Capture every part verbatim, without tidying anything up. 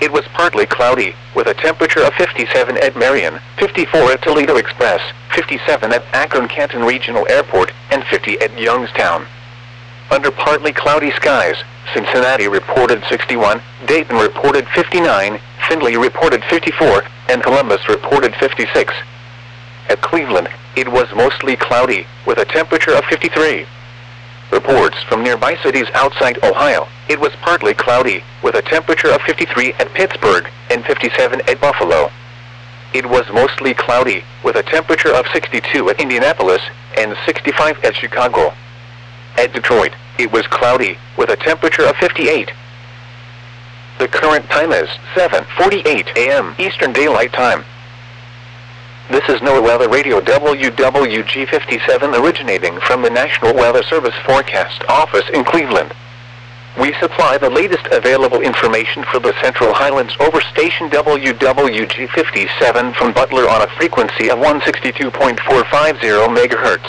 it was partly cloudy, with a temperature of fifty-seven at Marion, fifty-four at Toledo Express, fifty-seven at Akron-Canton Regional Airport, and fifty at Youngstown. Under partly cloudy skies, Cincinnati reported sixty-one, Dayton reported fifty-nine, Findlay reported fifty-four, and Columbus reported fifty-six. At Cleveland, it was mostly cloudy, with a temperature of fifty-three. Reports from nearby cities outside Ohio, it was partly cloudy, with a temperature of fifty-three at Pittsburgh, and fifty-seven at Buffalo. It was mostly cloudy, with a temperature of sixty-two at Indianapolis, and sixty-five at Chicago. At Detroit, it was cloudy, with a temperature of fifty-eight. The current time is seven forty-eight a m Eastern Daylight Time. This is NOAA Weather Radio W W G fifty-seven originating from the National Weather Service Forecast Office in Cleveland. We supply the latest available information for the Central Highlands over station W W G fifty-seven from Butler on a frequency of one sixty-two point four five zero megahertz.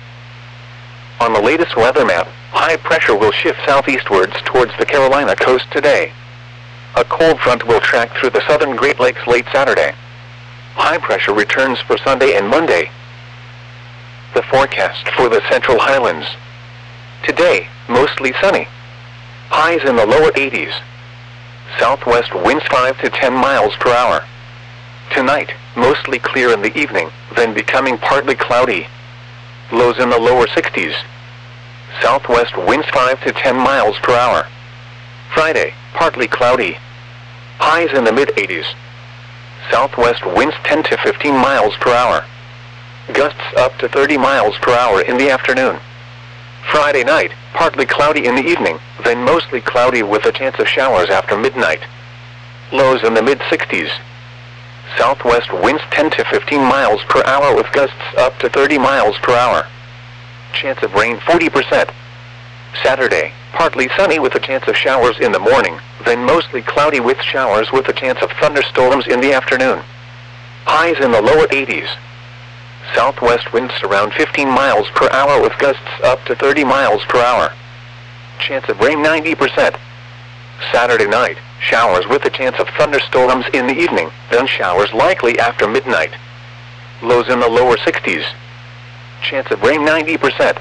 On the latest weather map, high pressure will shift southeastwards towards the Carolina coast today. A cold front will track through the southern Great Lakes late Saturday. High pressure returns for Sunday and Monday. The forecast for the Central Highlands. Today, mostly sunny. Highs in the lower eighties. Southwest winds five to ten miles per hour. Tonight, mostly clear in the evening, then becoming partly cloudy. Lows in the lower sixties. Southwest winds five to ten miles per hour. Friday, partly cloudy. Highs in the mid eighties. Southwest winds ten to fifteen miles per hour. Gusts up to thirty miles per hour in the afternoon. Friday night, partly cloudy in the evening, then mostly cloudy with a chance of showers after midnight. Lows in the mid sixties. Southwest winds ten to fifteen miles per hour with gusts up to thirty miles per hour. Chance of rain forty percent. Saturday, partly sunny with a chance of showers in the morning, then mostly cloudy with showers with a chance of thunderstorms in the afternoon. Highs in the lower eighties. Southwest winds around fifteen miles per hour with gusts up to thirty miles per hour. Chance of rain ninety percent. Saturday night, showers with a chance of thunderstorms in the evening, then showers likely after midnight. Lows in the lower sixties. Chance of rain ninety percent.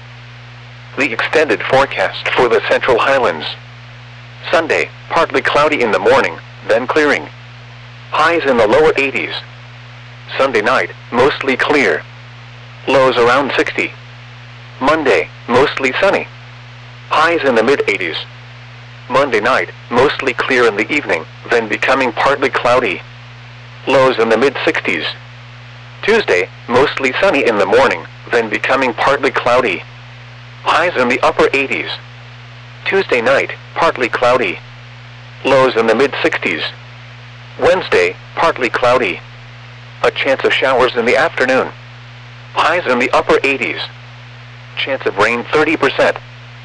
The extended forecast for the Central Highlands. Sunday, partly cloudy in the morning, then clearing. Highs in the lower eighties. Sunday night, mostly clear. Lows around sixty. Monday, mostly sunny. Highs in the mid eighties. Monday night, mostly clear in the evening, then becoming partly cloudy. Lows in the mid sixties. Tuesday, mostly sunny in the morning, then becoming partly cloudy. Highs in the upper eighties. Tuesday night, partly cloudy. Lows in the mid sixties. Wednesday, partly cloudy. A chance of showers in the afternoon. Highs in the upper eighties. Chance of rain thirty percent.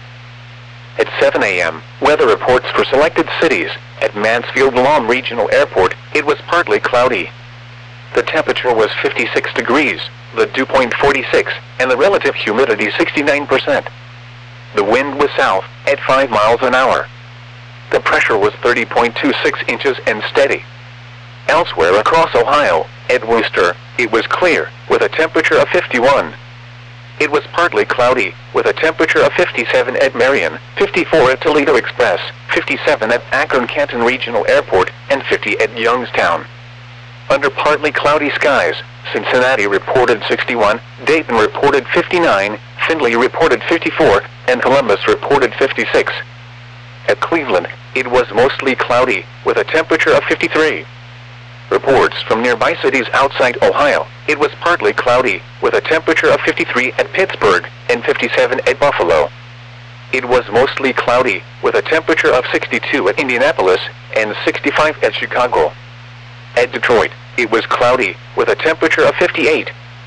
At seven a m, weather reports for selected cities. At Mansfield-Lom Regional Airport, it was partly cloudy. The temperature was fifty-six degrees, the dew point forty-six, and the relative humidity sixty-nine percent. The wind was south, at five miles an hour. The pressure was thirty point two six inches and steady. Elsewhere across Ohio, at Wooster, it was clear, with a temperature of fifty-one. It was partly cloudy, with a temperature of fifty-seven at Marion, fifty-four at Toledo Express, fifty-seven at Akron-Canton Regional Airport, and fifty at Youngstown. Under partly cloudy skies, Cincinnati reported sixty-one, Dayton reported fifty-nine, Findlay reported fifty-four, and Columbus reported fifty-six. At Cleveland, it was mostly cloudy, with a temperature of fifty-three. Reports from nearby cities outside Ohio, it was partly cloudy, with a temperature of fifty-three at Pittsburgh, and fifty-seven at Buffalo. It was mostly cloudy, with a temperature of sixty-two at Indianapolis, and sixty-five at Chicago. At Detroit, it was cloudy, with a temperature of fifty-eight.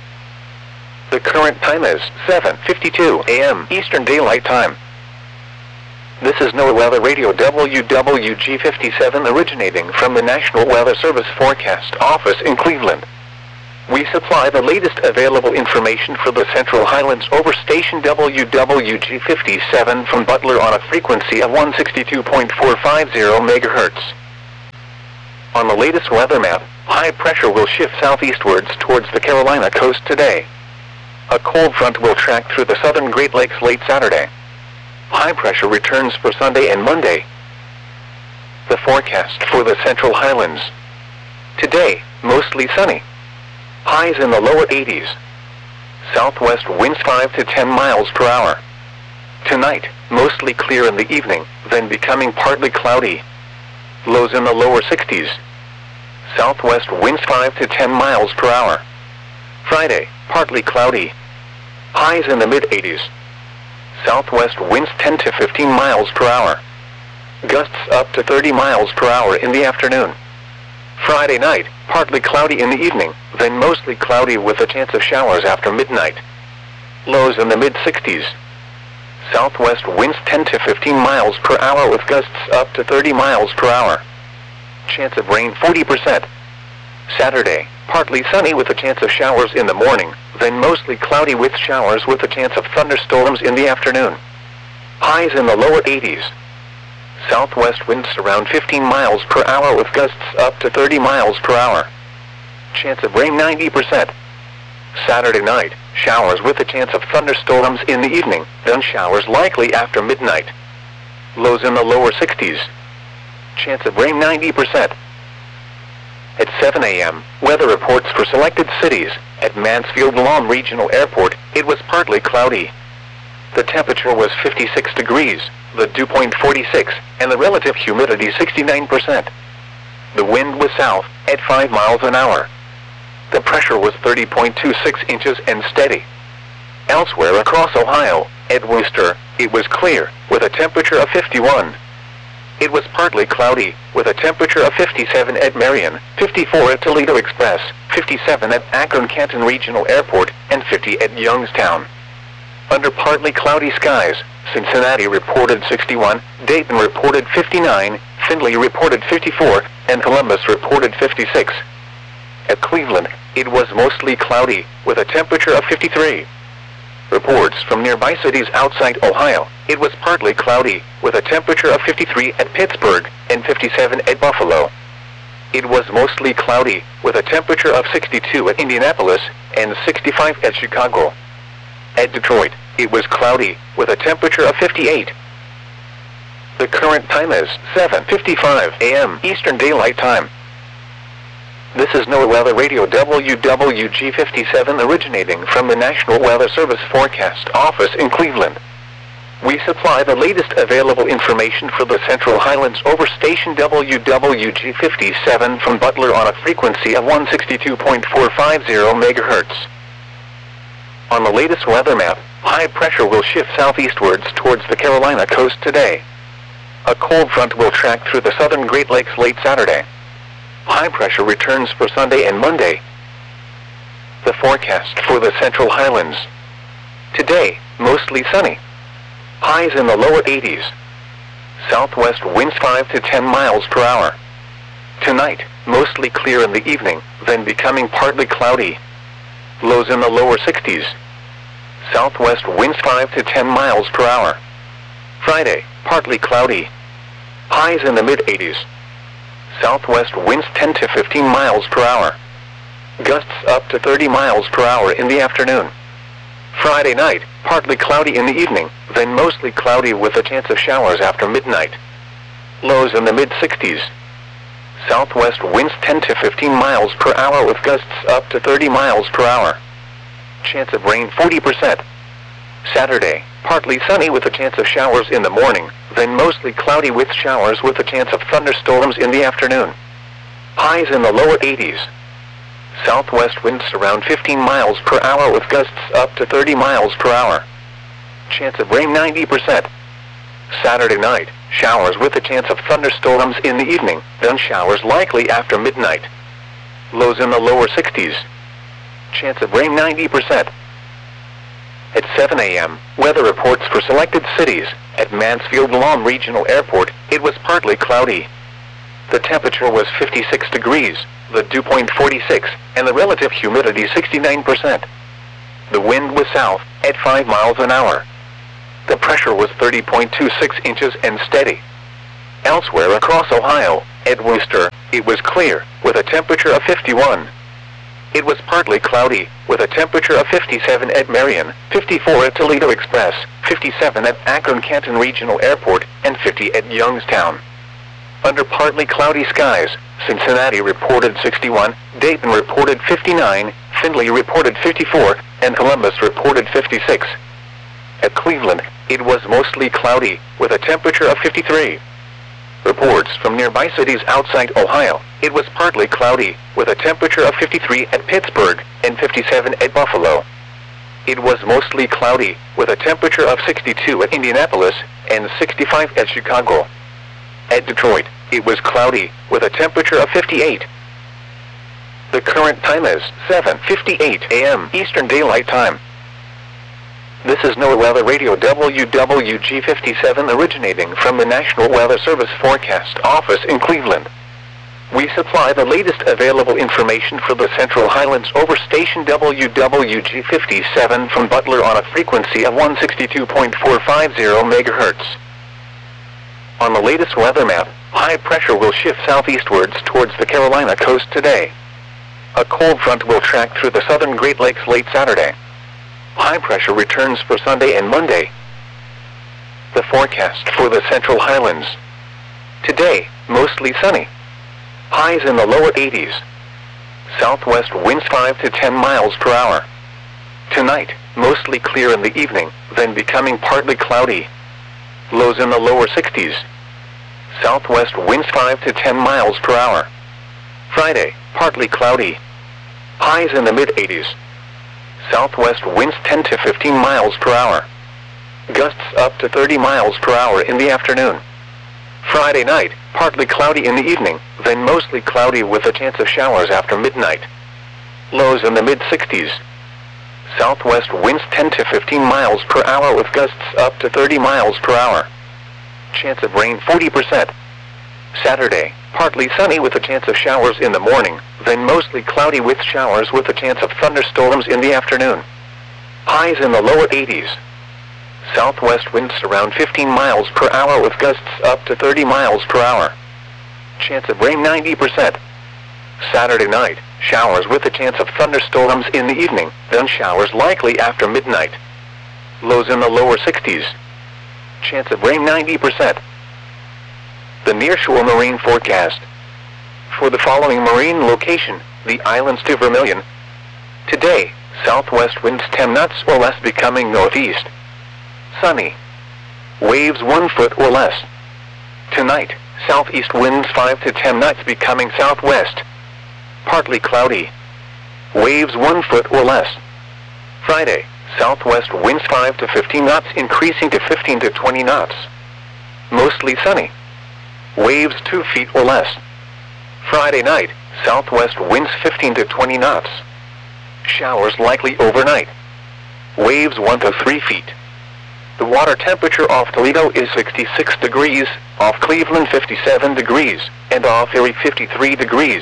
The current time is seven fifty-two a m Eastern Daylight Time. This is NOAA Weather Radio W W G fifty-seven originating from the National Weather Service Forecast Office in Cleveland. We supply the latest available information for the Central Highlands over station W W G fifty-seven from Butler on a frequency of one sixty-two point four five zero megahertz. On the latest weather map, high pressure will shift southeastwards towards the Carolina coast today. A cold front will track through the southern Great Lakes late Saturday. High pressure returns for Sunday and Monday. The forecast for the Central Highlands. Today, mostly sunny. Highs in the lower eighties. Southwest winds five to ten miles per hour. Tonight, mostly clear in the evening, then becoming partly cloudy. Lows in the lower sixties. Southwest winds five to ten miles per hour. Friday, partly cloudy. Highs in the mid eighties. Southwest winds ten to fifteen miles per hour. Gusts up to thirty miles per hour in the afternoon. Friday night, partly cloudy in the evening, then mostly cloudy with a chance of showers after midnight. Lows in the mid sixties. Southwest winds ten to fifteen miles per hour with gusts up to thirty miles per hour. Chance of rain forty percent. Saturday, partly sunny with a chance of showers in the morning, then mostly cloudy with showers with a chance of thunderstorms in the afternoon. Highs in the lower eighties. Southwest winds around fifteen miles per hour with gusts up to thirty miles per hour. Chance of rain ninety percent. Saturday night, showers with a chance of thunderstorms in the evening, then showers likely after midnight. Lows in the lower sixties. Chance of rain ninety percent. At seven a m, weather reports for selected cities. At Mansfield-Lom Regional Airport, it was partly cloudy. The temperature was fifty-six degrees, the dew point forty-six, and the relative humidity sixty-nine percent. The wind was south, at five miles an hour. The pressure was thirty point two six inches and steady. Elsewhere across Ohio, at Wooster, it was clear, with a temperature of fifty-one. It was partly cloudy, with a temperature of fifty-seven at Marion, fifty-four at Toledo Express, fifty-seven at Akron-Canton Regional Airport, and fifty at Youngstown. Under partly cloudy skies, Cincinnati reported sixty-one, Dayton reported fifty-nine, Findlay reported fifty-four, and Columbus reported fifty-six. At Cleveland, it was mostly cloudy, with a temperature of fifty-three. Reports from nearby cities outside Ohio, it was partly cloudy, with a temperature of fifty-three at Pittsburgh, and fifty-seven at Buffalo. It was mostly cloudy, with a temperature of sixty-two at Indianapolis, and sixty-five at Chicago. At Detroit, it was cloudy, with a temperature of fifty-eight. The current time is seven fifty-five a m Eastern Daylight Time. This is NOAA Weather Radio W W G fifty-seven originating from the National Weather Service Forecast Office in Cleveland. We supply the latest available information for the Central Highlands over station W W G fifty-seven from Butler on a frequency of one sixty-two point four five zero megahertz. On the latest weather map, high pressure will shift southeastwards towards the Carolina coast today. A cold front will track through the southern Great Lakes late Saturday. High pressure returns for Sunday and Monday. The forecast for the Central Highlands. Today, mostly sunny. Highs in the lower eighties. Southwest winds five to ten miles per hour. Tonight, mostly clear in the evening, then becoming partly cloudy. Lows in the lower sixties. Southwest winds five to ten miles per hour. Friday, partly cloudy. Highs in the mid eighties. Southwest winds ten to fifteen miles per hour. Gusts up to thirty miles per hour in the afternoon. Friday night, partly cloudy in the evening, then mostly cloudy with a chance of showers after midnight. Lows in the mid sixties. Southwest winds ten to fifteen miles per hour with gusts up to thirty miles per hour. Chance of rain forty percent. Saturday, partly sunny with a chance of showers in the morning, then mostly cloudy with showers with a chance of thunderstorms in the afternoon. Highs in the lower eighties. Southwest winds around fifteen miles per hour with gusts up to thirty miles per hour. Chance of rain ninety percent. Saturday night, showers with a chance of thunderstorms in the evening, then showers likely after midnight. Lows in the lower sixties. Chance of rain ninety percent. At seven a m, weather reports for selected cities. At Mansfield-Lom Regional Airport, it was partly cloudy. The temperature was fifty-six degrees, the dew point forty-six, and the relative humidity sixty-nine percent. The wind was south, at five miles an hour. The pressure was thirty point two six inches and steady. Elsewhere across Ohio, at Wooster, it was clear, with a temperature of fifty-one. It was partly cloudy, with a temperature of fifty-seven at Marion, fifty-four at Toledo Express, fifty-seven at Akron-Canton Regional Airport, and fifty at Youngstown. Under partly cloudy skies, Cincinnati reported sixty-one, Dayton reported fifty-nine, Findlay reported fifty-four, and Columbus reported fifty-six. At Cleveland, it was mostly cloudy, with a temperature of fifty-three. Reports from nearby cities outside Ohio, it was partly cloudy, with a temperature of fifty-three at Pittsburgh, and fifty-seven at Buffalo. It was mostly cloudy, with a temperature of sixty-two at Indianapolis, and sixty-five at Chicago. At Detroit, it was cloudy, with a temperature of fifty-eight. The current time is seven fifty-eight a m Eastern Daylight Time. This is NOAA Weather Radio W W G fifty-seven originating from the National Weather Service Forecast Office in Cleveland. We supply the latest available information for the Central Highlands over station W W G fifty-seven from Butler on a frequency of one sixty-two point four five zero megahertz. On the latest weather map, high pressure will shift southeastwards towards the Carolina coast today. A cold front will track through the southern Great Lakes late Saturday. High pressure returns for Sunday and Monday. The forecast for the Central Highlands. Today, mostly sunny. Highs in the lower eighties. Southwest winds five to ten miles per hour. Tonight, mostly clear in the evening, then becoming partly cloudy. Lows in the lower sixties. Southwest winds five to ten miles per hour. Friday, partly cloudy. Highs in the mid eighties. Southwest winds ten to fifteen miles per hour. Gusts up to thirty miles per hour in the afternoon. Friday night, partly cloudy in the evening, then mostly cloudy with a chance of showers after midnight. Lows in the mid sixties. Southwest winds ten to fifteen miles per hour with gusts up to thirty miles per hour. Chance of rain forty percent. Saturday, partly sunny with a chance of showers in the morning, then mostly cloudy with showers with a chance of thunderstorms in the afternoon. Highs in the lower eighties. Southwest winds around fifteen miles per hour with gusts up to thirty miles per hour. Chance of rain ninety percent. Saturday night, showers with a chance of thunderstorms in the evening, then showers likely after midnight. Lows in the lower sixties. Chance of rain ninety percent. The nearshore marine forecast. For the following marine location, the islands to Vermilion. Today, southwest winds ten knots or less becoming northeast. Sunny. Waves one foot or less. Tonight, southeast winds five to ten knots becoming southwest. Partly cloudy. Waves one foot or less. Friday, southwest winds five to fifteen knots increasing to fifteen to twenty knots. Mostly sunny. Waves two feet or less. Friday night, southwest winds fifteen to twenty knots. Showers likely overnight. Waves one to three feet. The water temperature off Toledo is sixty-six degrees, off Cleveland fifty-seven degrees, and off Erie fifty-three degrees.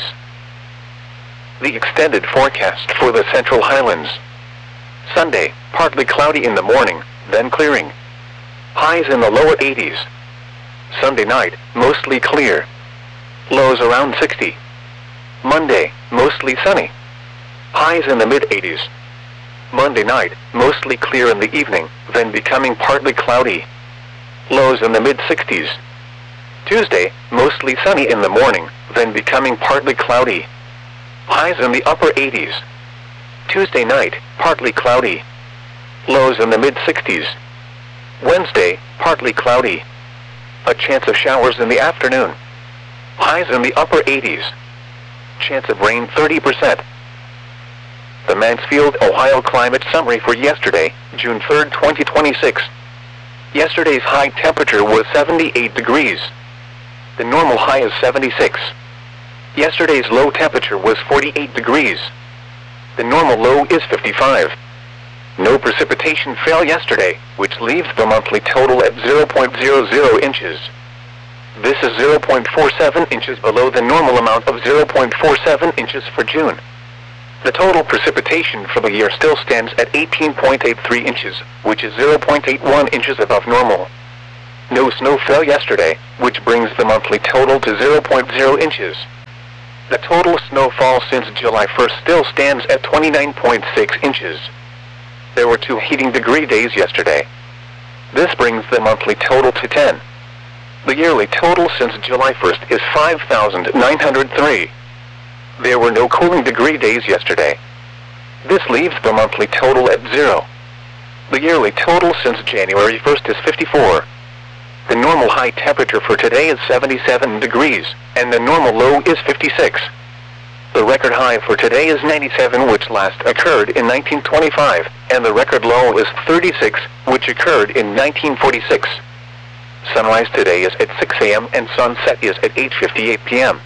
The extended forecast for the Central Highlands. Sunday, partly cloudy in the morning, then clearing. Highs in the lower eighties. Sunday night, mostly clear. Lows around sixty. Monday, mostly sunny. Highs in the mid eighties. Monday night, mostly clear in the evening, then becoming partly cloudy. Lows in the mid sixties. Tuesday, mostly sunny in the morning, then becoming partly cloudy. Highs in the upper eighties. Tuesday night, partly cloudy. Lows in the mid sixties. Wednesday, partly cloudy. A chance of showers in the afternoon. Highs in the upper eighties. Chance of rain thirty percent. The Mansfield, Ohio Climate Summary for yesterday, June third, twenty twenty-six. Yesterday's high temperature was seventy-eight degrees. The normal high is seventy-six. Yesterday's low temperature was forty-eight degrees. The normal low is fifty-five. No precipitation fell yesterday, which leaves the monthly total at zero point zero zero inches. This is zero point four seven inches below the normal amount of zero point four seven inches for June. The total precipitation for the year still stands at eighteen point eight three inches, which is zero point eight one inches above normal. No snow fell yesterday, which brings the monthly total to zero point zero inches. The total snowfall since July first still stands at twenty-nine point six inches. There were two heating degree days yesterday. This brings the monthly total to ten. The yearly total since July first is five thousand nine hundred three. There were no cooling degree days yesterday. This leaves the monthly total at zero. The yearly total since January first is fifty-four. The normal high temperature for today is seventy-seven degrees, and the normal low is fifty-six. The record high for today is ninety-seven, which last occurred in nineteen twenty-five, and the record low is thirty-six, which occurred in nineteen forty-six. Sunrise today is at six a m and sunset is at eight fifty-eight p m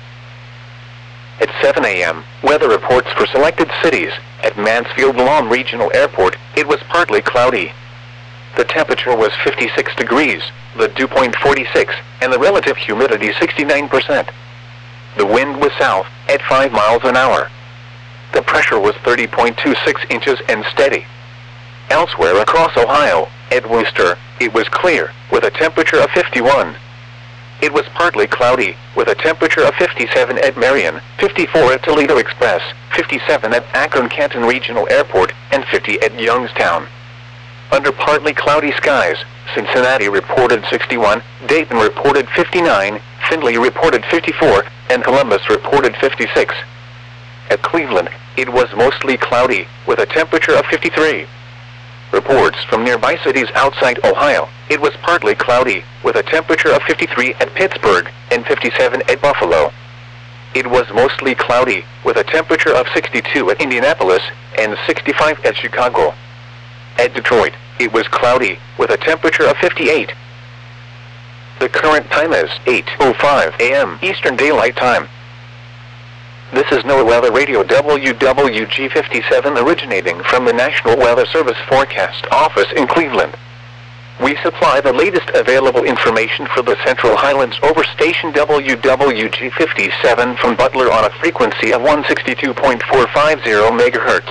At seven a m, weather reports for selected cities. At Mansfield-Lahm Regional Airport, it was partly cloudy. The temperature was fifty-six degrees, the dew point forty-six, and the relative humidity sixty-nine percent. The wind was south, at five miles an hour. The pressure was thirty point two six inches and steady. Elsewhere across Ohio, at Wooster, it was clear, with a temperature of fifty-one. It was partly cloudy, with a temperature of fifty-seven at Marion, fifty-four at Toledo Express, fifty-seven at Akron-Canton Regional Airport, and fifty at Youngstown. Under partly cloudy skies, Cincinnati reported sixty-one, Dayton reported fifty-nine, Findlay reported fifty-four, and Columbus reported fifty-six. At Cleveland, it was mostly cloudy, with a temperature of fifty-three. Reports from nearby cities outside Ohio, it was partly cloudy, with a temperature of fifty-three at Pittsburgh, and fifty-seven at Buffalo. It was mostly cloudy, with a temperature of sixty-two at Indianapolis, and sixty-five at Chicago. At Detroit, it was cloudy, with a temperature of fifty-eight. The current time is eight oh five a m Eastern Daylight Time. This is NOAA Weather Radio W W G fifty-seven originating from the National Weather Service Forecast Office in Cleveland. We supply the latest available information for the Central Highlands over station W W G fifty-seven from Butler on a frequency of one sixty-two point four five zero megahertz.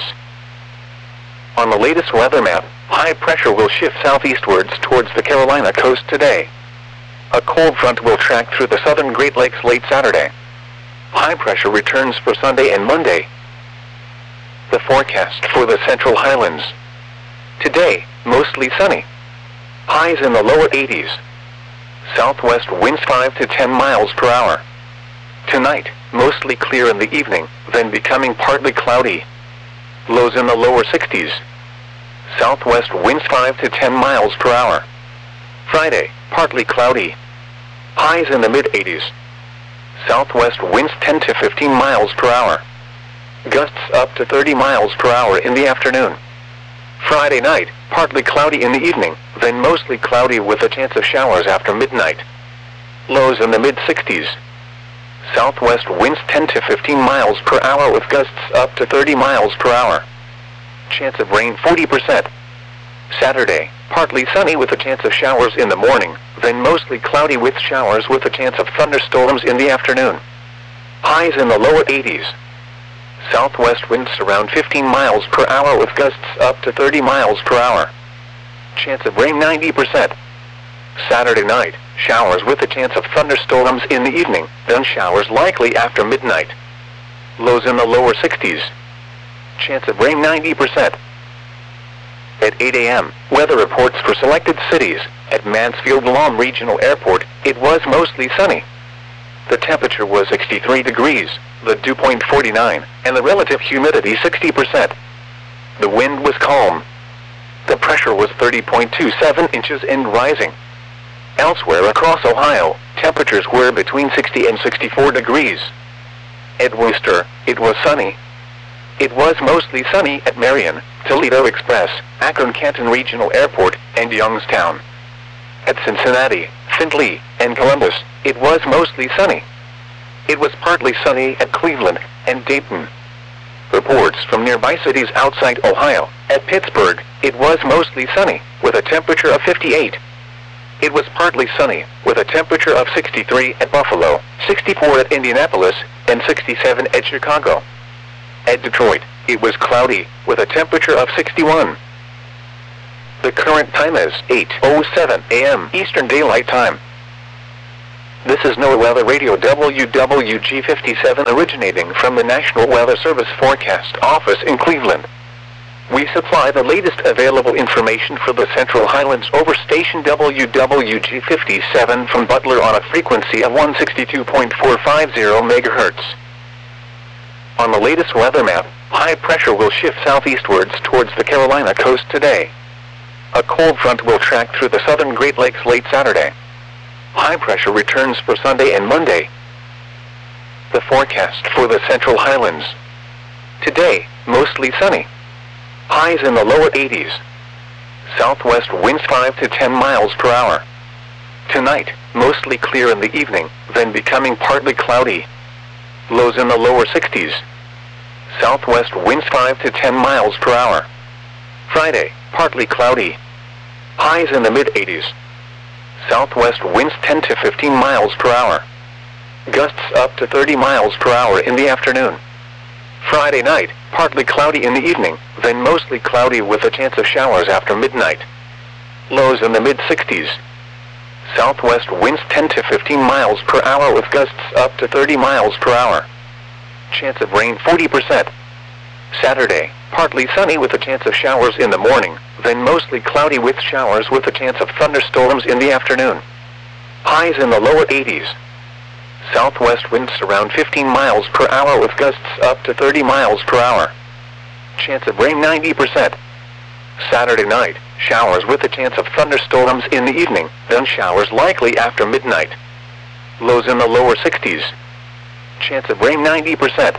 On the latest weather map, high pressure will shift southeastwards towards the Carolina coast today. A cold front will track through the southern Great Lakes late Saturday. High pressure returns for Sunday and Monday. The forecast for the Central Highlands. Today, mostly sunny. Highs in the lower eighties. Southwest winds five to ten miles per hour. Tonight, mostly clear in the evening, then becoming partly cloudy. Lows in the lower sixties. Southwest winds five to ten miles per hour. Friday, partly cloudy. Highs in the mid eighties. Southwest winds ten to fifteen miles per hour. Gusts up to thirty miles per hour in the afternoon. Friday night, partly cloudy in the evening, then mostly cloudy with a chance of showers after midnight. Lows in the mid sixties. Southwest winds ten to fifteen miles per hour with gusts up to thirty miles per hour. Chance of rain forty percent. Saturday, partly sunny with a chance of showers in the morning, then mostly cloudy with showers with a chance of thunderstorms in the afternoon. Highs in the lower eighties. Southwest winds around fifteen miles per hour with gusts up to thirty miles per hour. Chance of rain ninety percent. Saturday night, showers with a chance of thunderstorms in the evening, then showers likely after midnight. Lows in the lower sixties. Chance of rain ninety percent. At eight a m, weather reports for selected cities. At Mansfield-Lahm Regional Airport, it was mostly sunny. The temperature was sixty-three degrees, the dew point forty-nine, and the relative humidity sixty percent. The wind was calm. The pressure was thirty point two seven inches and rising. Elsewhere across Ohio, temperatures were between sixty and sixty-four degrees. At Wooster, it was sunny. It was mostly sunny at Marion, Toledo Express, Akron-Canton Regional Airport, and Youngstown. At Cincinnati, Findlay, and Columbus, it was mostly sunny. It was partly sunny at Cleveland and Dayton. Reports from nearby cities outside Ohio. At Pittsburgh, it was mostly sunny, with a temperature of fifty-eight. It was partly sunny, with a temperature of sixty-three at Buffalo, sixty-four at Indianapolis, and sixty-seven at Chicago. At Detroit, it was cloudy, with a temperature of sixty-one. The current time is eight oh seven a m Eastern Daylight Time. This is NOAA Weather Radio W W G fifty-seven originating from the National Weather Service Forecast Office in Cleveland. We supply the latest available information for the Central Highlands over station W W G fifty-seven from Butler on a frequency of one sixty-two point four five zero megahertz. On the latest weather map, high pressure will shift southeastwards towards the Carolina coast today. A cold front will track through the southern Great Lakes late Saturday. High pressure returns for Sunday and Monday. The forecast for the Central Highlands. Today, mostly sunny. Highs in the lower eighties. Southwest winds five to ten miles per hour. Tonight, mostly clear in the evening, then becoming partly cloudy. Lows in the lower sixties. Southwest winds five to ten miles per hour. Friday, partly cloudy. Highs in the mid eighties. Southwest winds ten to fifteen miles per hour. Gusts up to thirty miles per hour in the afternoon. Friday night, partly cloudy in the evening, then mostly cloudy with a chance of showers after midnight. Lows in the mid sixties. Southwest winds ten to fifteen miles per hour with gusts up to thirty miles per hour. Chance of rain forty percent. Saturday, partly sunny with a chance of showers in the morning, then mostly cloudy with showers with a chance of thunderstorms in the afternoon. Highs in the lower eighties. Southwest winds around fifteen miles per hour with gusts up to thirty miles per hour. Chance of rain ninety percent. Saturday night, showers with a chance of thunderstorms in the evening, then showers likely after midnight. Lows in the lower sixties. Chance of rain ninety percent.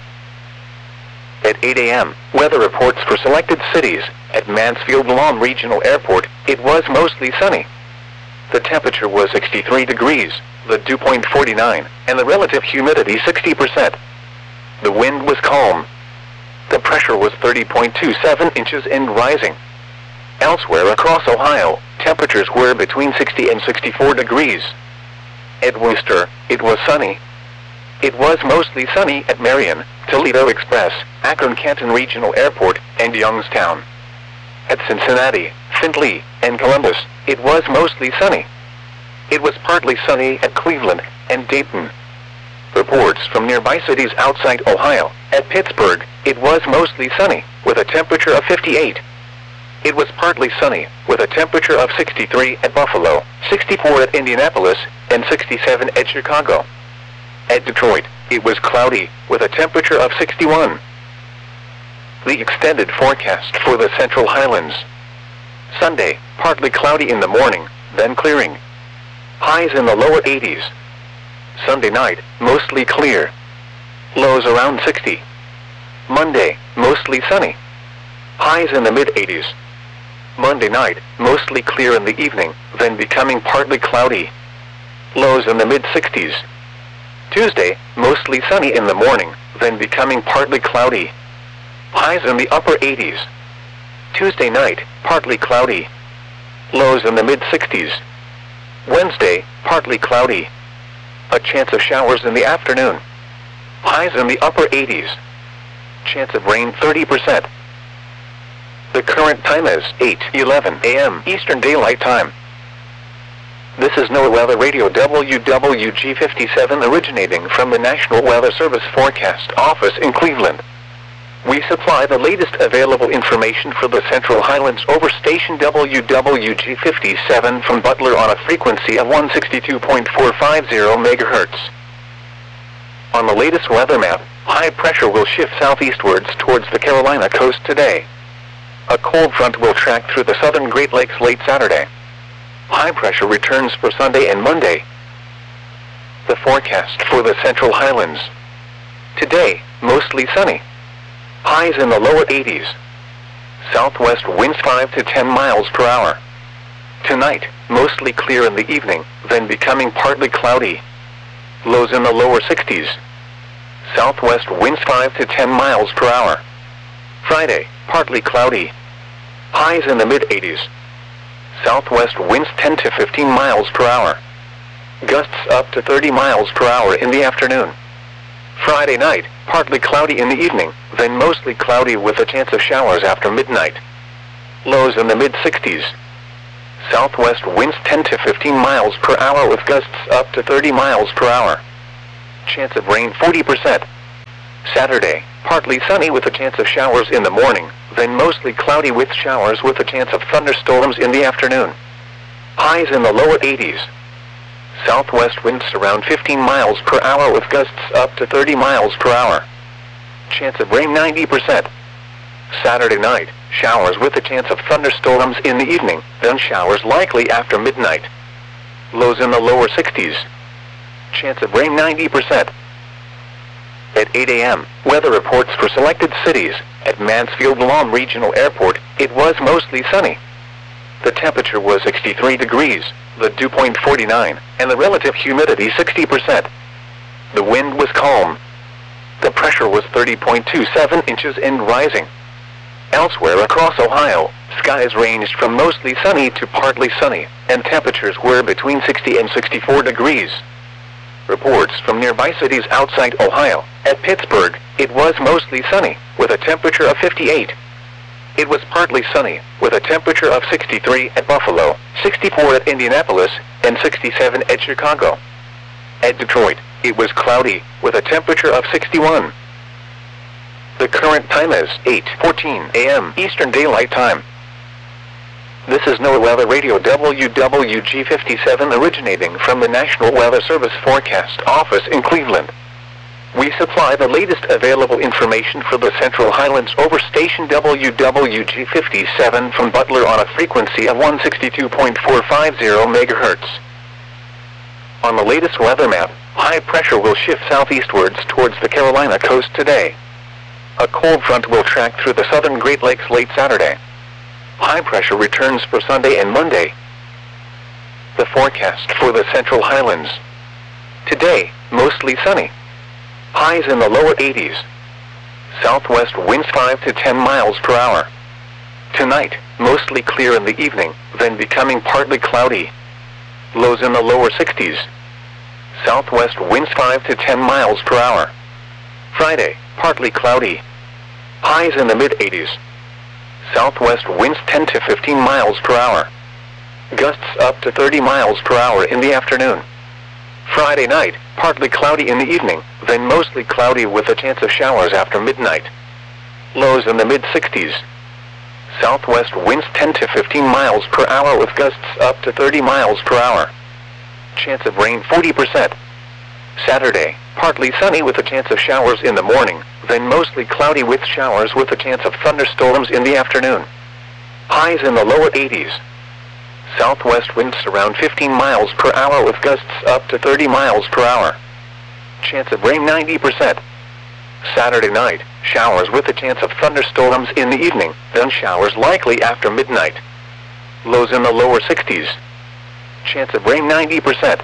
At eight a m, weather reports for selected cities. At Mansfield-Lawn Regional Airport, it was mostly sunny. The temperature was sixty-three degrees, the dew point forty-nine, and the relative humidity sixty percent. The wind was calm. The pressure was thirty point two seven inches and rising. Elsewhere across Ohio, temperatures were between sixty and sixty-four degrees. At Worcester, it was sunny. It was mostly sunny at Marion, Toledo Express, Akron-Canton Regional Airport, and Youngstown. At Cincinnati, Findlay, and Columbus, it was mostly sunny. It was partly sunny at Cleveland and Dayton. Reports from nearby cities outside Ohio. At Pittsburgh, it was mostly sunny, with a temperature of fifty-eight. It was partly sunny, with a temperature of sixty-three at Buffalo, sixty-four at Indianapolis, and sixty-seven at Chicago. At Detroit, it was cloudy, with a temperature of sixty-one. The extended forecast for the Central Highlands. Sunday, partly cloudy in the morning, then clearing. Highs in the lower eighties. Sunday night, mostly clear. Lows around sixty. Monday, mostly sunny. Highs in the mid eighties. Monday night, mostly clear in the evening, then becoming partly cloudy. Lows in the mid sixties. Tuesday, mostly sunny in the morning, then becoming partly cloudy. Highs in the upper eighties. Tuesday night, partly cloudy. Lows in the mid sixties. Wednesday, partly cloudy. A chance of showers in the afternoon. Highs in the upper eighties. Chance of rain thirty percent. The current time is eight eleven a m Eastern Daylight Time. This is NOAA Weather Radio W W G fifty-seven originating from the National Weather Service Forecast Office in Cleveland. We supply the latest available information for the Central Highlands over station W W G fifty-seven from Butler on a frequency of one sixty-two point four five zero megahertz. On the latest weather map, high pressure will shift southeastwards towards the Carolina coast today. A cold front will track through the southern Great Lakes late Saturday. High pressure returns for Sunday and Monday. The forecast for the Central Highlands. Today, mostly sunny. Highs in the lower eighties. Southwest winds five to ten miles per hour. Tonight, mostly clear in the evening, then becoming partly cloudy. Lows in the lower sixties. Southwest winds five to ten miles per hour. Friday, partly cloudy. Highs in the mid eighties. Southwest winds ten to fifteen miles per hour. Gusts up to thirty miles per hour in the afternoon. Friday night, partly cloudy in the evening, then mostly cloudy with a chance of showers after midnight. Lows in the mid sixties. Southwest winds ten to fifteen miles per hour with gusts up to thirty miles per hour. Chance of rain forty percent. Saturday, partly sunny with a chance of showers in the morning, then mostly cloudy with showers with a chance of thunderstorms in the afternoon. Highs in the lower eighties. Southwest winds around fifteen miles per hour with gusts up to thirty miles per hour. Chance of rain ninety percent. Saturday night, showers with a chance of thunderstorms in the evening, then showers likely after midnight. Lows in the lower sixties. Chance of rain ninety percent. At eight a m, weather reports for selected cities. At Mansfield-Lahm Regional Airport, it was mostly sunny. The temperature was sixty-three degrees, the dew point forty-nine, and the relative humidity sixty percent. The wind was calm. The pressure was thirty point two seven inches and rising. Elsewhere across Ohio, skies ranged from mostly sunny to partly sunny, and temperatures were between sixty and sixty-four degrees. Reports from nearby cities outside Ohio. At Pittsburgh, it was mostly sunny, with a temperature of fifty-eight. It was partly sunny, with a temperature of sixty-three at Buffalo, sixty-four at Indianapolis, and sixty-seven at Chicago. At Detroit, it was cloudy, with a temperature of sixty-one. The current time is eight fourteen a m Eastern Daylight Time. This is NOAA Weather Radio W W G fifty-seven originating from the National Weather Service Forecast Office in Cleveland. We supply the latest available information for the Central Highlands over station W W G fifty-seven from Butler on a frequency of one sixty-two point four five zero megahertz. On the latest weather map, high pressure will shift southeastwards towards the Carolina coast today. A cold front will track through the southern Great Lakes late Saturday. High pressure returns for Sunday and Monday. The forecast for the Central Highlands. Today, mostly sunny. Highs in the lower eighties. Southwest winds five to ten miles per hour. Tonight, mostly clear in the evening, then becoming partly cloudy. Lows in the lower sixties. Southwest winds five to ten miles per hour. Friday, partly cloudy. Highs in the mid eighties. Southwest winds ten to fifteen miles per hour. Gusts up to thirty miles per hour in the afternoon. Friday night, partly cloudy in the evening, then mostly cloudy with a chance of showers after midnight. Lows in the mid sixties. Southwest winds ten to fifteen miles per hour with gusts up to thirty miles per hour. Chance of rain forty percent. Saturday, partly sunny with a chance of showers in the morning, then mostly cloudy with showers with a chance of thunderstorms in the afternoon. Highs in the lower eighties. Southwest winds around fifteen miles per hour with gusts up to thirty miles per hour. Chance of rain ninety percent. Saturday night, showers with a chance of thunderstorms in the evening, then showers likely after midnight. Lows in the lower sixties. Chance of rain ninety percent.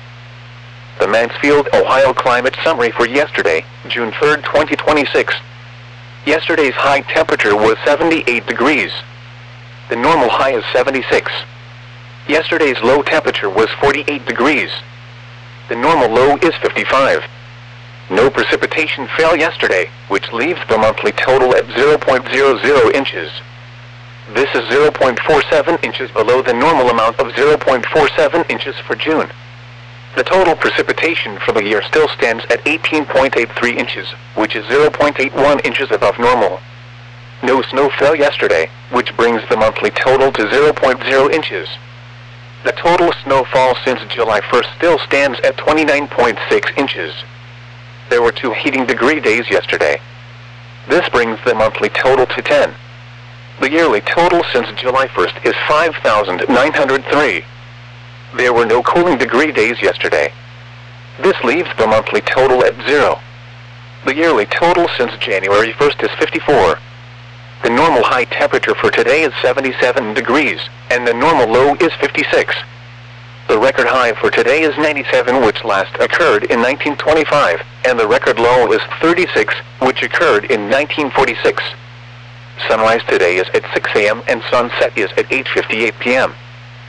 The Mansfield, Ohio climate summary for yesterday, June third, twenty twenty-six. Yesterday's high temperature was seventy-eight degrees. The normal high is seventy-six. Yesterday's low temperature was forty-eight degrees. The normal low is fifty-five. No precipitation fell yesterday, which leaves the monthly total at zero point zero zero inches. This is zero point four seven inches below the normal amount of zero point four seven inches for June. The total precipitation for the year still stands at eighteen point eight three inches, which is zero point eight one inches above normal. No snow fell yesterday, which brings the monthly total to zero point zero inches. The total snowfall since July first still stands at twenty-nine point six inches. There were two heating degree days yesterday. This brings the monthly total to ten. The yearly total since July first is five thousand nine hundred three. There were no cooling degree days yesterday. This leaves the monthly total at zero. The yearly total since January first is fifty-four. The normal high temperature for today is seventy-seven degrees, and the normal low is fifty-six. The record high for today is ninety-seven, which last occurred in nineteen twenty-five, and the record low is thirty-six, which occurred in nineteen forty-six. Sunrise today is at six a m and sunset is at eight fifty-eight p m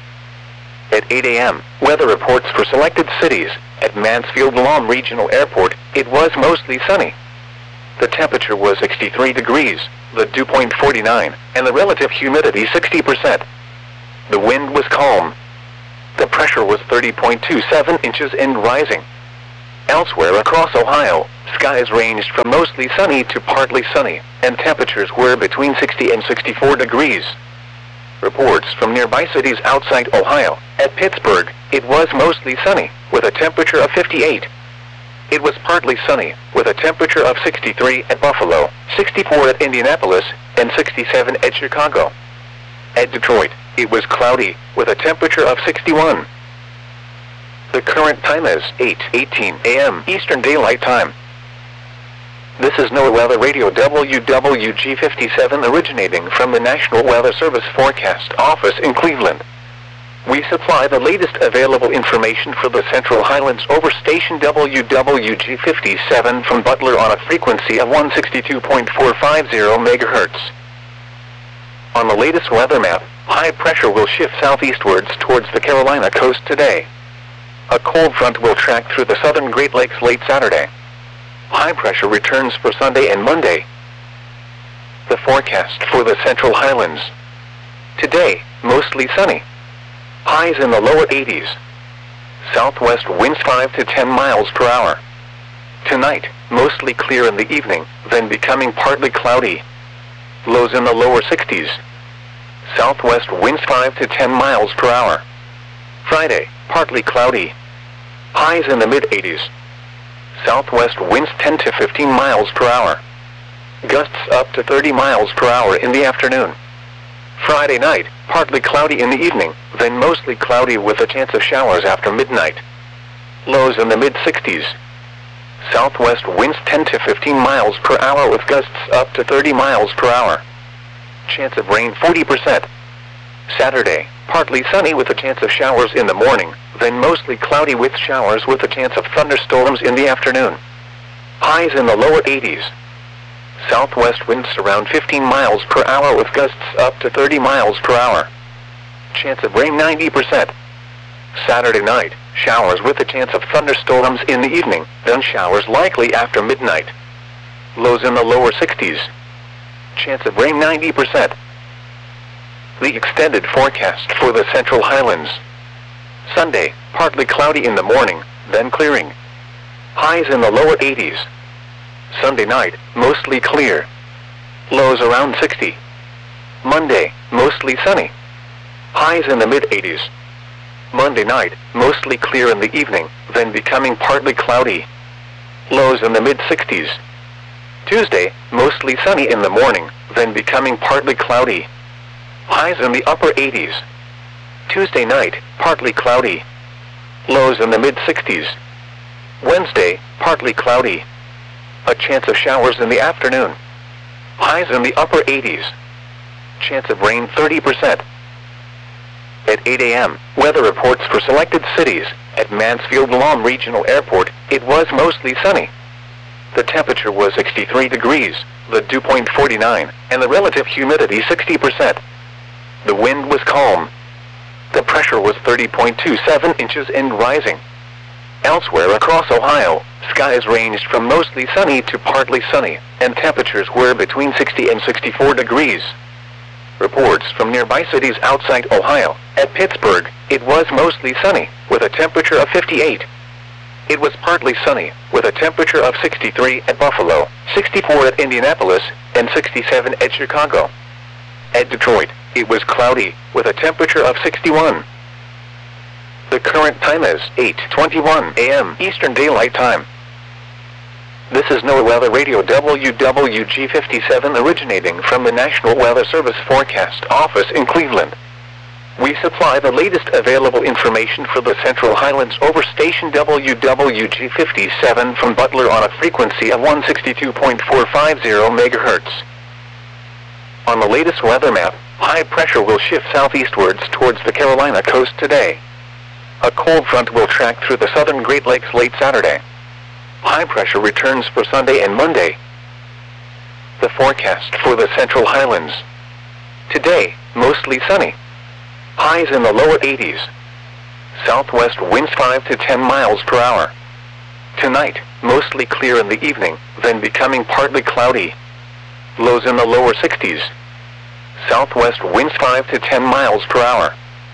At eight a m, weather reports for selected cities. At Mansfield-Lahm Regional Airport, it was mostly sunny. The temperature was sixty-three degrees, the dew point forty-nine, and the relative humidity sixty percent. The wind was calm. The pressure was thirty point two seven inches and rising. Elsewhere across Ohio, skies ranged from mostly sunny to partly sunny, and temperatures were between sixty and sixty-four degrees. Reports from nearby cities outside Ohio. At Pittsburgh, it was mostly sunny, with a temperature of fifty-eight. It was partly sunny, with a temperature of sixty-three at Buffalo, sixty-four at Indianapolis, and sixty-seven at Chicago. At Detroit, it was cloudy, with a temperature of sixty-one. The current time is eight eighteen a m Eastern Daylight Time. This is NOAA Weather Radio W W G fifty-seven originating from the National Weather Service Forecast Office in Cleveland. We supply the latest available information for the Central Highlands over station W W G fifty-seven from Butler on a frequency of one sixty-two point four five zero megahertz. On the latest weather map, high pressure will shift southeastwards towards the Carolina coast today. A cold front will track through the southern Great Lakes late Saturday. High pressure returns for Sunday and Monday. The forecast for the Central Highlands. Today, mostly sunny. Highs in the lower eighties. Southwest winds five to ten miles per hour. Tonight, mostly clear in the evening, then becoming partly cloudy. Lows in the lower sixties. Southwest winds five to ten miles per hour. Friday, partly cloudy. Highs in the mid eighties. Southwest winds ten to fifteen miles per hour. Gusts up to thirty miles per hour in the afternoon. Friday night, partly cloudy in the evening, then mostly cloudy with a chance of showers after midnight. Lows in the mid sixties. Southwest winds ten to fifteen miles per hour with gusts up to thirty miles per hour. Chance of rain forty percent. Saturday, partly sunny with a chance of showers in the morning, then mostly cloudy with showers with a chance of thunderstorms in the afternoon. Highs in the lower eighties. Southwest winds around fifteen miles per hour with gusts up to thirty miles per hour. Chance of rain ninety percent. Saturday night, showers with a chance of thunderstorms in the evening, then showers likely after midnight. Lows in the lower sixties. Chance of rain ninety percent. The extended forecast for the Central Highlands. Sunday, partly cloudy in the morning, then clearing. Highs in the lower eighties. Sunday night, mostly clear. Lows around sixty. Monday, mostly sunny. Highs in the mid eighties. Monday night, mostly clear in the evening, then becoming partly cloudy. Lows in the mid sixties. Tuesday, mostly sunny in the morning, then becoming partly cloudy. Highs in the upper eighties. Tuesday night, partly cloudy. Lows in the mid sixties. Wednesday, partly cloudy. A chance of showers in the afternoon. Highs in the upper eighties. Chance of rain thirty percent. At eight a m, weather reports for selected cities. At Mansfield-Lawn Regional Airport, it was mostly sunny. The temperature was sixty-three degrees, the dew point forty-nine, and the relative humidity sixty percent. The wind was calm. The pressure was thirty point two seven inches and rising. Elsewhere across Ohio, skies ranged from mostly sunny to partly sunny, and temperatures were between sixty and sixty-four degrees. Reports from nearby cities outside Ohio. At Pittsburgh, it was mostly sunny, with a temperature of fifty-eight. It was partly sunny, with a temperature of sixty-three at Buffalo, sixty-four at Indianapolis, and sixty-seven at Chicago. At Detroit, it was cloudy, with a temperature of sixty-one. The current time is eight twenty-one a m Eastern Daylight Time. This is NOAA Weather Radio W W G fifty-seven originating from the National Weather Service Forecast Office in Cleveland. We supply the latest available information for the Central Highlands over station W W G fifty-seven from Butler on a frequency of one sixty-two point four five zero megahertz. On the latest weather map, high pressure will shift southeastwards towards the Carolina coast today. A cold front will track through the southern Great Lakes late Saturday. High pressure returns for Sunday and Monday. The forecast for the Central Highlands. Today, mostly sunny. Highs in the lower eighties. Southwest winds five to ten miles per hour. Tonight, mostly clear in the evening, then becoming partly cloudy. Lows in the lower sixties. Southwest winds five to ten miles per hour.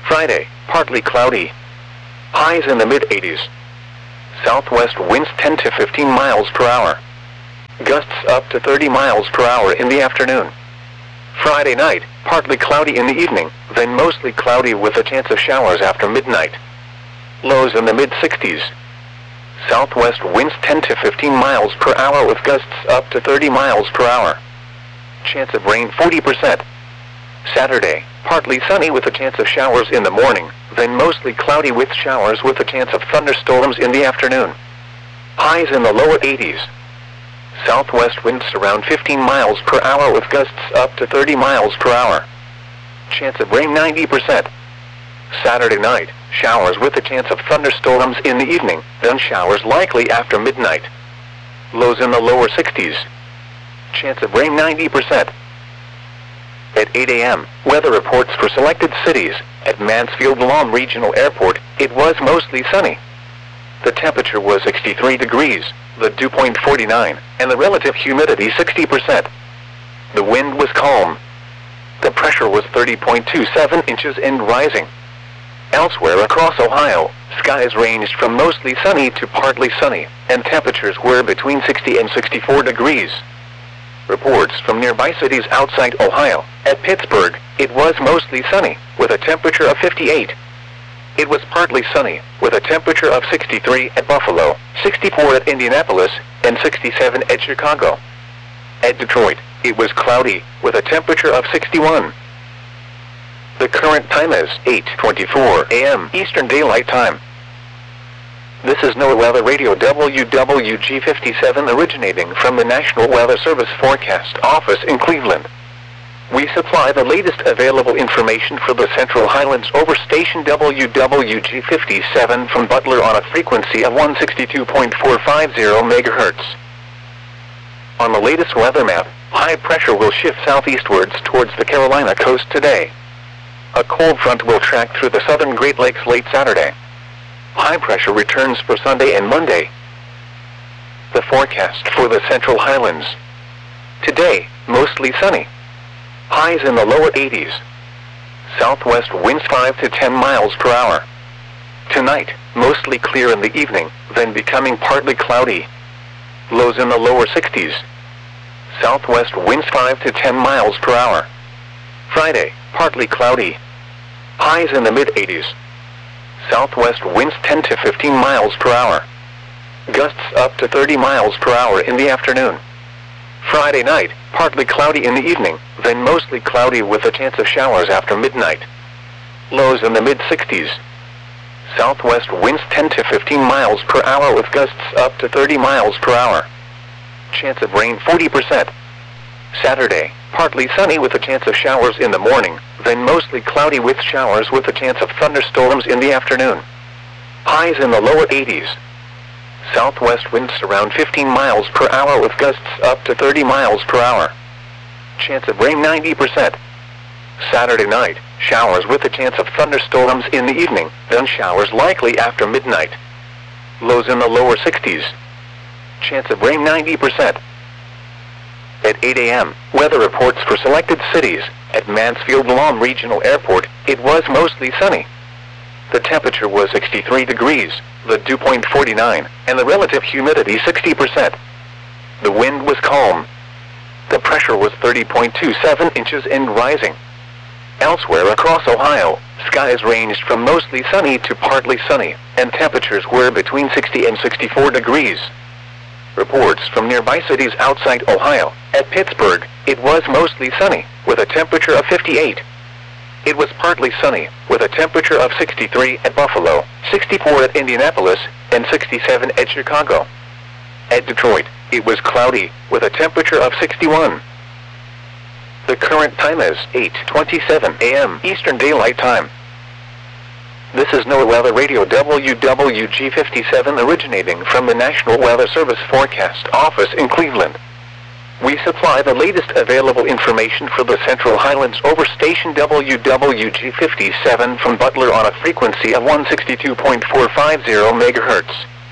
Friday, partly cloudy. Highs in the mid eighties. Southwest winds ten to fifteen miles per hour. Gusts up to thirty miles per hour in the afternoon. Friday night, partly cloudy in the evening, then mostly cloudy with a chance of showers after midnight. Lows in the mid sixties. Southwest winds ten to fifteen miles per hour with gusts up to thirty miles per hour. Chance of rain forty percent. Saturday, partly sunny with a chance of showers in the morning, then mostly cloudy with showers with a chance of thunderstorms in the afternoon. Highs in the lower eighties. Southwest winds around fifteen miles per hour with gusts up to thirty miles per hour. Chance of rain ninety percent. Saturday night, showers with a chance of thunderstorms in the evening, then showers likely after midnight. Lows in the lower sixties. Chance of rain ninety percent. At eight a m, weather reports for selected cities. At Mansfield-Lahm Regional Airport, it was mostly sunny. The temperature was sixty-three degrees, the dew point forty-nine, and the relative humidity sixty percent. The wind was calm. The pressure was thirty point two seven inches and rising. Elsewhere across Ohio, skies ranged from mostly sunny to partly sunny, and temperatures were between sixty and sixty-four degrees. Reports from nearby cities outside Ohio. At Pittsburgh, it was mostly sunny, with a temperature of fifty-eight. It was partly sunny, with a temperature of sixty-three at Buffalo, sixty-four at Indianapolis, and sixty-seven at Chicago. At Detroit, it was cloudy, with a temperature of sixty-one. The current time is eight twenty-four a m Eastern Daylight Time. This is NOAA Weather Radio W W G fifty-seven originating from the National Weather Service Forecast Office in Cleveland. We supply the latest available information for the Central Highlands over station W W G fifty-seven from Butler on a frequency of one sixty-two point four five zero megahertz. On the latest weather map, high pressure will shift southeastwards towards the Carolina coast today. A cold front will track through the southern Great Lakes late Saturday. High pressure returns for Sunday and Monday. The forecast for the Central Highlands. Today, mostly sunny. Highs in the lower eighties. Southwest winds five to ten miles per hour. Tonight, mostly clear in the evening, then becoming partly cloudy. Lows in the lower sixties. Southwest winds five to ten miles per hour. Friday, partly cloudy. Highs in the mid eighties. Southwest winds ten to fifteen miles per hour. Gusts up to thirty miles per hour in the afternoon. Friday night, partly cloudy in the evening, then mostly cloudy with a chance of showers after midnight. Lows in the mid sixties. Southwest winds ten to fifteen miles per hour with gusts up to thirty miles per hour. Chance of rain forty percent. Saturday, partly sunny with a chance of showers in the morning, then mostly cloudy with showers with a chance of thunderstorms in the afternoon. Highs in the lower eighties. Southwest winds around fifteen miles per hour with gusts up to thirty miles per hour. Chance of rain ninety percent. Saturday night, showers with a chance of thunderstorms in the evening, then showers likely after midnight. Lows in the lower sixties. Chance of rain ninety percent. At eight a m, weather reports for selected cities. At Mansfield-Lahm Regional Airport, it was mostly sunny. The temperature was sixty-three degrees, the dew point forty-nine, and the relative humidity sixty percent. The wind was calm. The pressure was thirty point two seven inches and rising. Elsewhere across Ohio, skies ranged from mostly sunny to partly sunny, and temperatures were between sixty and sixty-four degrees. Reports from nearby cities outside Ohio. At Pittsburgh, it was mostly sunny, with a temperature of fifty-eight. It was partly sunny, with a temperature of sixty-three at Buffalo, sixty-four at Indianapolis, and sixty-seven at Chicago. At Detroit, it was cloudy, with a temperature of sixty-one. The current time is eight twenty-seven a m Eastern Daylight Time. This is NOAA Weather Radio W W G fifty-seven originating from the National Weather Service Forecast Office in Cleveland. We supply the latest available information for the Central Highlands over station W W G fifty-seven from Butler on a frequency of one sixty-two point four five zero megahertz.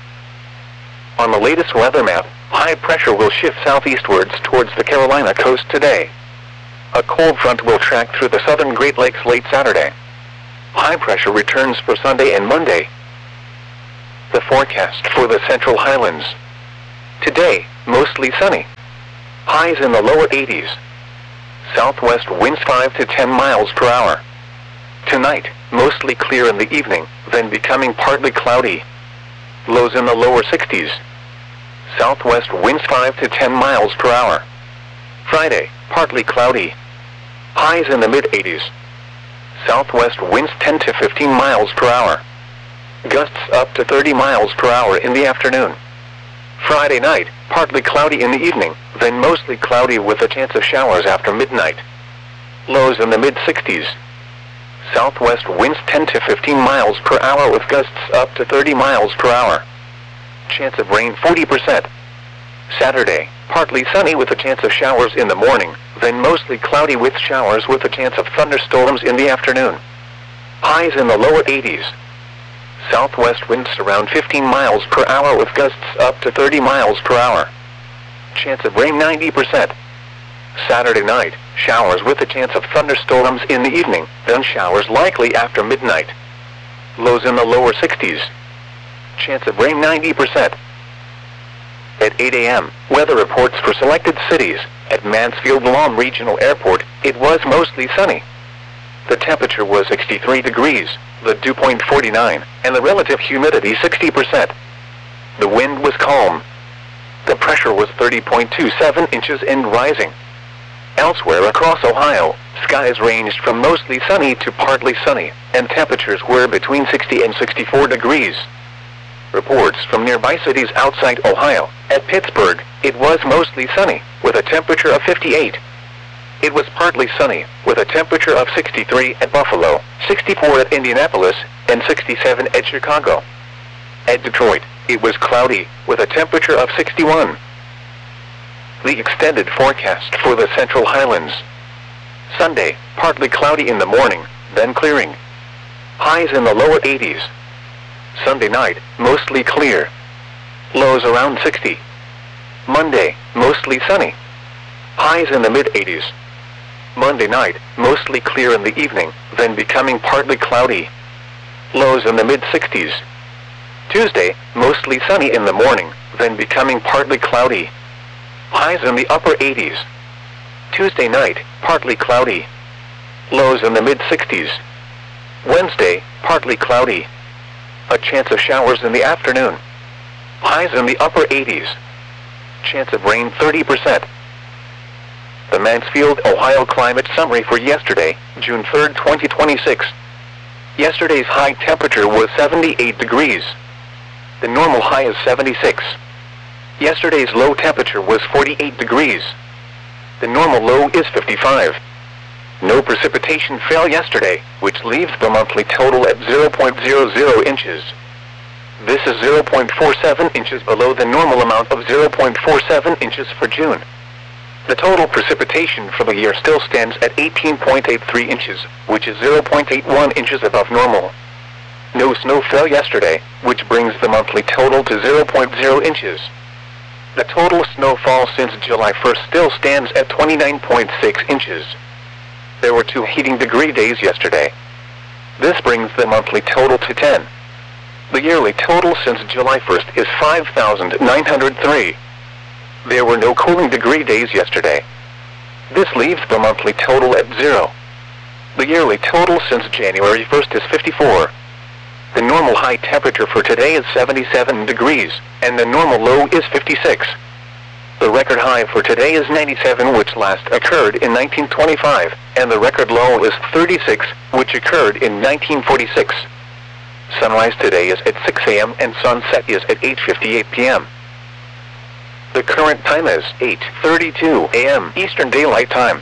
On the latest weather map, high pressure will shift southeastwards towards the Carolina coast today. A cold front will track through the southern Great Lakes late Saturday. High pressure returns for Sunday and Monday. The forecast for the Central Highlands. Today, mostly sunny. Highs in the lower eighties. Southwest winds five to ten miles per hour. Tonight, mostly clear in the evening, then becoming partly cloudy. Lows in the lower sixties. Southwest winds five to ten miles per hour. Friday, partly cloudy. Highs in the mid eighties. Southwest winds ten to fifteen miles per hour. Gusts up to thirty miles per hour in the afternoon. Friday night, partly cloudy in the evening, then mostly cloudy with a chance of showers after midnight. Lows in the mid sixties. Southwest winds ten to fifteen miles per hour with gusts up to thirty miles per hour. Chance of rain forty percent. Saturday, partly sunny with a chance of showers in the morning, then mostly cloudy with showers with a chance of thunderstorms in the afternoon. Highs in the lower eighties. Southwest winds around fifteen miles per hour with gusts up to thirty miles per hour. Chance of rain ninety percent. Saturday night, showers with a chance of thunderstorms in the evening, then showers likely after midnight. Lows in the lower sixties. Chance of rain ninety percent. At eight a m, weather reports for selected cities. At Mansfield-Lom Regional Airport, it was mostly sunny. The temperature was sixty-three degrees, the dew point forty-nine, and the relative humidity sixty percent. The wind was calm. The pressure was thirty point two seven inches and rising. Elsewhere across Ohio, skies ranged from mostly sunny to partly sunny, and temperatures were between sixty and sixty-four degrees. Reports from nearby cities outside Ohio. At Pittsburgh, it was mostly sunny, with a temperature of fifty-eight. It was partly sunny, with a temperature of sixty-three at Buffalo, sixty-four at Indianapolis, and sixty-seven at Chicago. At Detroit, it was cloudy, with a temperature of sixty-one. The extended forecast for the Central Highlands. Sunday, partly cloudy in the morning, then clearing. Highs in the lower eighties. Sunday night, mostly clear. Lows around sixty. Monday, mostly sunny. Highs in the mid eighties. Monday night, mostly clear in the evening, then becoming partly cloudy. Lows in the mid sixties. Tuesday, mostly sunny in the morning, then becoming partly cloudy. Highs in the upper eighties. Tuesday night, partly cloudy. Lows in the mid sixties. Wednesday, partly cloudy. A chance of showers in the afternoon. Highs in the upper eighties. Chance of rain thirty percent. The Mansfield, Ohio climate summary for yesterday, June third, twenty twenty-six. Yesterday's high temperature was seventy-eight degrees. The normal high is seventy-six. Yesterday's low temperature was forty-eight degrees. The normal low is fifty-five. No precipitation fell yesterday, which leaves the monthly total at zero point zero zero inches. This is zero point four seven inches below the normal amount of zero point four seven inches for June. The total precipitation for the year still stands at eighteen point eight three inches, which is zero point eight one inches above normal. No snow fell yesterday, which brings the monthly total to zero point zero inches. The total snowfall since July first still stands at twenty-nine point six inches. There were two heating degree days yesterday. This brings the monthly total to ten. The yearly total since July first is five thousand nine hundred three. There were no cooling degree days yesterday. This leaves the monthly total at zero. The yearly total since January first is fifty-four. The normal high temperature for today is seventy-seven degrees, and the normal low is fifty-six. The record high for today is ninety-seven, which last occurred in nineteen twenty-five, and the record low is thirty-six, which occurred in nineteen forty-six. Sunrise today is at six a m and sunset is at eight fifty-eight p m The current time is eight thirty-two a m Eastern Daylight Time.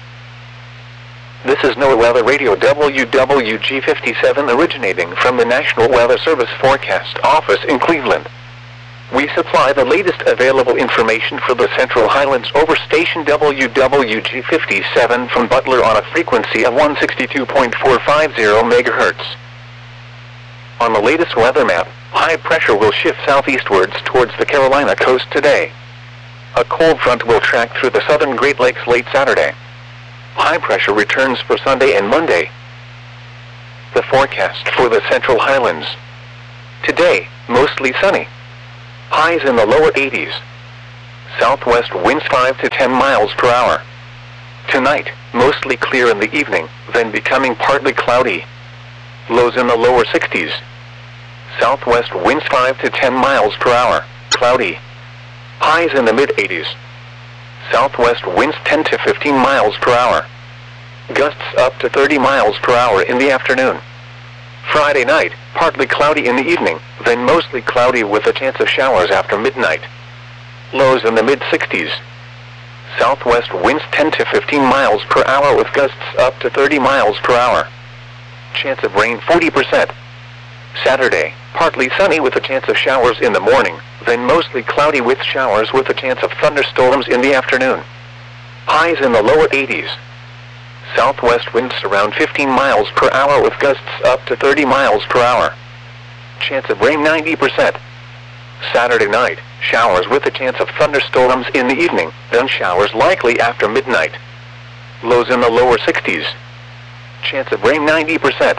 This is NOAA Weather Radio W W G fifty-seven originating from the National Weather Service Forecast Office in Cleveland. We supply the latest available information for the Central Highlands over station W W G fifty-seven from Butler on a frequency of one sixty-two point four five zero megahertz. On the latest weather map, high pressure will shift southeastwards towards the Carolina coast today. A cold front will track through the southern Great Lakes late Saturday. High pressure returns for Sunday and Monday. The forecast for the Central Highlands. Today, mostly sunny. Highs in the lower eighties. Southwest winds five to ten miles per hour. Tonight, mostly clear in the evening, then becoming partly cloudy. Lows in the lower sixties. Southwest winds five to ten miles per hour, cloudy. Highs in the mid eighties. Southwest winds ten to fifteen miles per hour. Gusts up to thirty miles per hour in the afternoon. Friday night, partly cloudy in the evening, then mostly cloudy with a chance of showers after midnight. Lows in the mid sixties. Southwest winds ten to fifteen miles per hour with gusts up to thirty miles per hour. Chance of rain forty percent. Saturday, partly sunny with a chance of showers in the morning, then mostly cloudy with showers with a chance of thunderstorms in the afternoon. Highs in the lower eighties. Southwest winds around fifteen miles per hour with gusts up to thirty miles per hour. Chance of rain ninety percent. Saturday night, showers with a chance of thunderstorms in the evening, then showers likely after midnight. Lows in the lower sixties. Chance of rain ninety percent.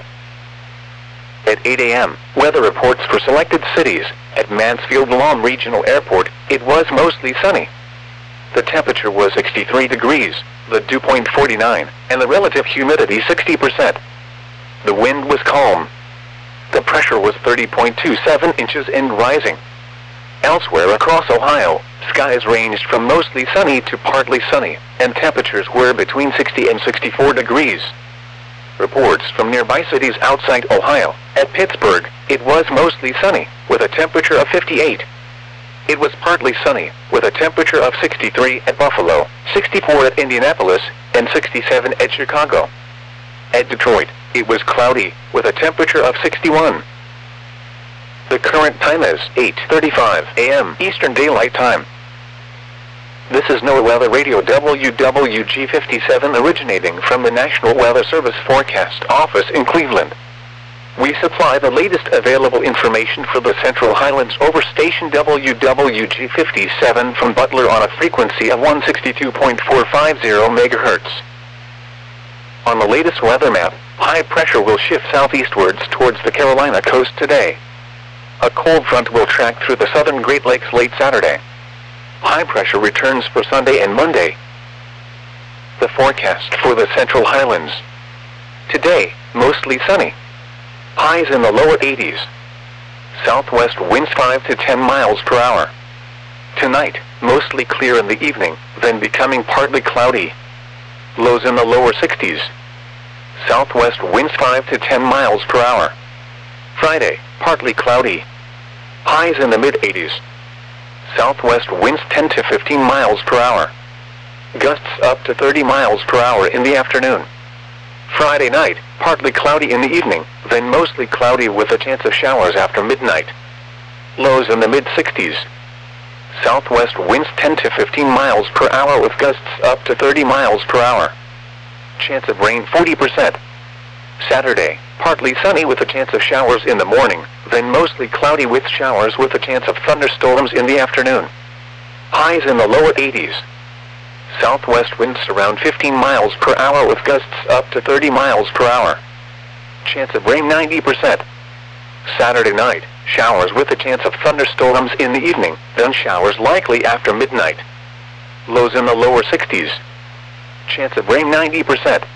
At eight a m, weather reports for selected cities. At Mansfield-Lahm Regional Airport, it was mostly sunny. The temperature was sixty-three degrees, the dew point forty-nine, and the relative humidity sixty percent. The wind was calm. The pressure was thirty point two seven inches and rising. Elsewhere across Ohio, skies ranged from mostly sunny to partly sunny, and temperatures were between sixty and sixty-four degrees. Reports from nearby cities outside Ohio. At Pittsburgh, it was mostly sunny, with a temperature of fifty-eight. It was partly sunny, with a temperature of sixty-three at Buffalo, sixty-four at Indianapolis, and sixty-seven at Chicago. At Detroit, it was cloudy, with a temperature of sixty-one. The current time is eight thirty-five a m Eastern Daylight Time. This is NOAA Weather Radio W W G fifty-seven originating from the National Weather Service Forecast Office in Cleveland. We supply the latest available information for the Central Highlands over station W W G fifty-seven from Butler on a frequency of one sixty-two point four five zero megahertz. On the latest weather map, high pressure will shift southeastwards towards the Carolina coast today. A cold front will track through the southern Great Lakes late Saturday. High pressure returns for Sunday and Monday. The forecast for the Central Highlands. Today, mostly sunny. Highs in the lower eighties. Southwest winds five to ten miles per hour. Tonight, mostly clear in the evening, then becoming partly cloudy. Lows in the lower sixties. Southwest winds five to ten miles per hour. Friday, partly cloudy. Highs in the mid eighties. Southwest winds ten to fifteen miles per hour. Gusts up to thirty miles per hour in the afternoon. Friday night, partly cloudy in the evening, then mostly cloudy with a chance of showers after midnight. Lows in the mid sixties. Southwest winds ten to fifteen miles per hour with gusts up to thirty miles per hour. Chance of rain forty percent. Saturday, partly sunny with a chance of showers in the morning, then mostly cloudy with showers with a chance of thunderstorms in the afternoon. Highs in the lower eighties. Southwest winds around fifteen miles per hour with gusts up to thirty miles per hour. Chance of rain ninety percent. Saturday night, showers with a chance of thunderstorms in the evening, then showers likely after midnight. Lows in the lower sixties. Chance of rain ninety percent.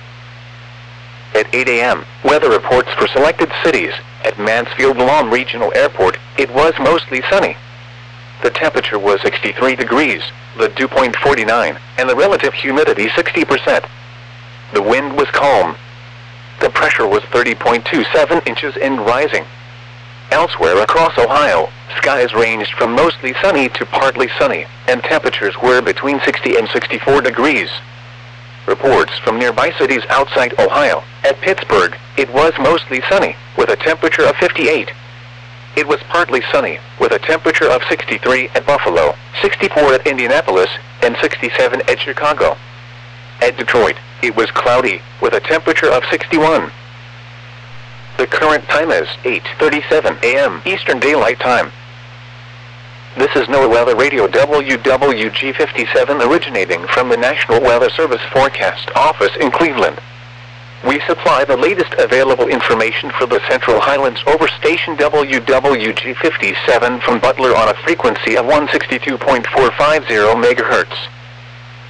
At eight a m, weather reports for selected cities. At Mansfield-Lahm Regional Airport, it was mostly sunny. The temperature was sixty-three degrees, the dew point forty-nine, and the relative humidity sixty percent. The wind was calm. The pressure was thirty point two seven inches and rising. Elsewhere across Ohio, skies ranged from mostly sunny to partly sunny, and temperatures were between sixty and sixty-four degrees. Reports from nearby cities outside Ohio. At Pittsburgh, it was mostly sunny, with a temperature of fifty-eight. It was partly sunny, with a temperature of sixty-three at Buffalo, sixty-four at Indianapolis, and sixty-seven at Chicago. At Detroit, it was cloudy, with a temperature of sixty-one. The current time is eight thirty-seven a m Eastern Daylight Time. This is NOAA Weather Radio W W G fifty-seven originating from the National Weather Service Forecast Office in Cleveland. We supply the latest available information for the Central Highlands over station W W G fifty-seven from Butler on a frequency of one sixty-two point four five zero megahertz.